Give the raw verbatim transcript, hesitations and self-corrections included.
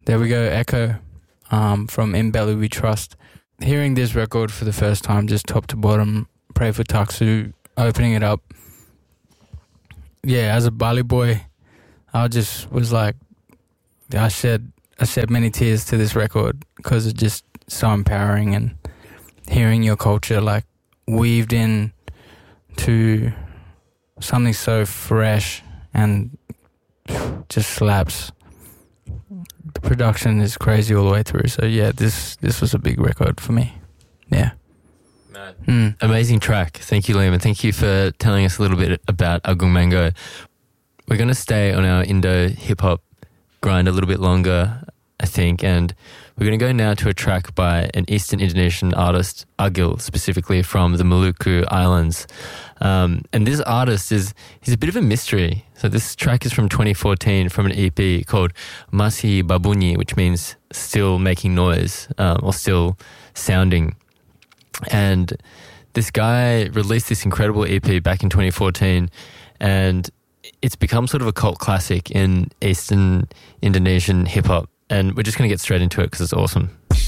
There we go, Echo um, from In Belly We Trust. Hearing this record for the first time, just top to bottom, Pray for Taksu, opening it up. Yeah, as a Bali boy, I just was like, I shed, I shed many tears to this record because it's just so empowering, and hearing your culture like weaved in to something so fresh and just slaps. The production is crazy all the way through. So yeah, this this was a big record for me. Yeah. Man. Mm. Amazing track. Thank you, Liam, and thank you for telling us a little bit about Agung Mango. We're going to stay on our Indo hip-hop grind a little bit longer, I think, and we're going to go now to a track by an Eastern Indonesian artist, Agil, specifically from the Maluku Islands. Um, and this artist is he's a bit of a mystery. So this track is from twenty fourteen from an E P called Masih Babunyi, which means still making noise um, or still sounding. And this guy released this incredible E P back in twenty fourteen, and it's become sort of a cult classic in Eastern Indonesian hip-hop. And we're just going to get straight into it because it's awesome.